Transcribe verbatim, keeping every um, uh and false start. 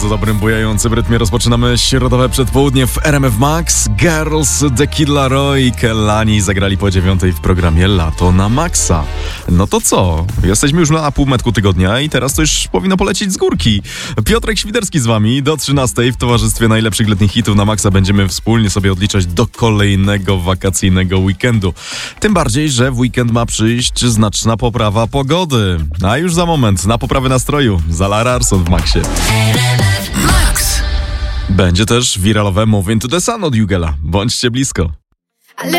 bardzo dobrym, bujającym rytmie rozpoczynamy środowe przedpołudnie w R M F Max. Girls, The Kid Laroi i Kehlani zagrali po dziewiątej w programie Lato na Maxa. No to co? Jesteśmy już na półmetku tygodnia i teraz to już powinno polecieć z górki. Piotrek Świderski z wami do trzynastej w towarzystwie najlepszych letnich hitów na Maxa będziemy wspólnie sobie odliczać do kolejnego wakacyjnego weekendu. Tym bardziej, że w weekend ma przyjść znaczna poprawa pogody. A już za moment na poprawę nastroju Zala Larsson w Maxie. Max. Będzie też wiralowe Move Into the Sun od Jugela. Bądźcie blisko.